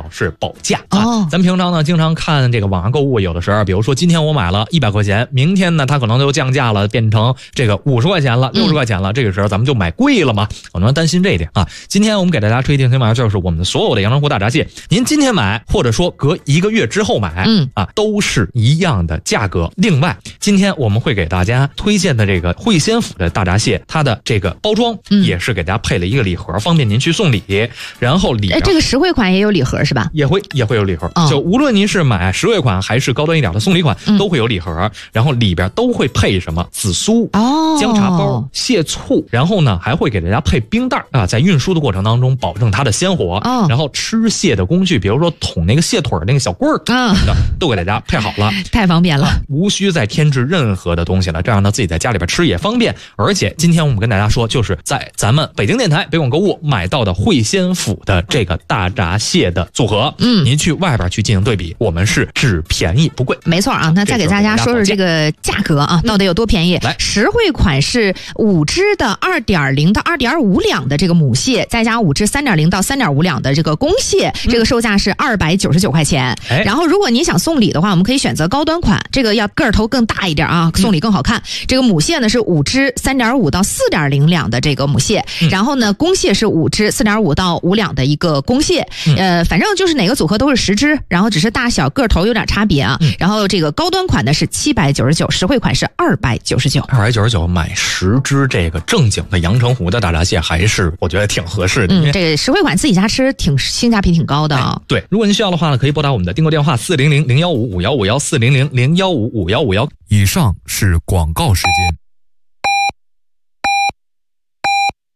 是保价啊。咱们平常呢经常看这个网上购物，有的时候比如说今天我买了100块钱，明天呢它可能就降价了，变成这个50块钱了，60块钱了，这个时候咱们就买贵了嘛，我们担心这一点啊。今天我们给大家推荐就是我们的所有的阳澄湖大闸蟹，您今天买或者说隔1个月之后买都是一样的价格。另外今天我们会给大家推荐的这个汇仙府的大闸蟹，它的这个包装也是给大家配了一个礼盒，方便您去送礼。然后里边这个实惠款也有礼盒是吧？ 也会有礼盒，就无论您是买实惠款还是高端一点的送礼款，都会有礼盒，然后里边都会配什么紫苏、姜茶包、蟹醋，然后呢还会给大家配冰袋啊，在运输的过程当中保证它的鲜活，然后吃蟹的工具，比如说捅那个蟹腿那个小棍儿都给大家配好了， 太方便了， 无需再添置任何的东西了，这样呢自己在家里边吃也方便。而且今天我们跟大家说，就是在咱们北京电台北广购物买到的汇仙府的这个大闸蟹的组合，您去外边去进行对比，我们是只便宜不贵。 没错啊，那再给大家说说这个价格啊，到底有多便宜？实惠款是5只的2.0到2.5两的这个母蟹，再加5只3.0到3.5两的这个公蟹，这个售价是299块钱。然后如果您想送礼的话，我们可以选择高端款，这个要个头更大一点啊，送礼更好看。这个母蟹呢是5只3.5到4.0两的这个母蟹，然后呢公蟹是5只4.5到5两的一个公蟹，反正就是哪个组合都是10只，然后只是大小个头有点差别啊。然后这个高端款呢是799，实惠款是299 买10只这个正经的阳澄湖的大闸蟹，还是我觉得挺合适的。 这个实惠款自己家吃性价比挺高的啊。 对，如果您需要的话呢，可以拨打我们的订购电话400-015-5151，400-015-5151。 以上是广告时间。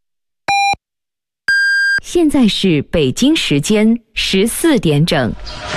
现在是北京时间14点整。